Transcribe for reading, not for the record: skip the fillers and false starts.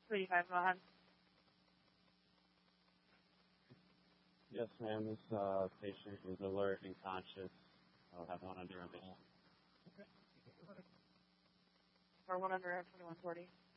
35, go ahead. Yes, ma'am. This patient is alert and conscious. I'll have one under a minute. Or one under 2140.